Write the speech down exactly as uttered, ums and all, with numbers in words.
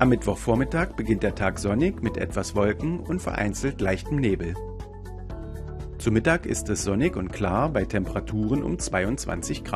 Am Mittwochvormittag beginnt der Tag sonnig mit etwas Wolken und vereinzelt leichtem Nebel. Zu Mittag ist es sonnig und klar bei Temperaturen um zweiundzwanzig Grad.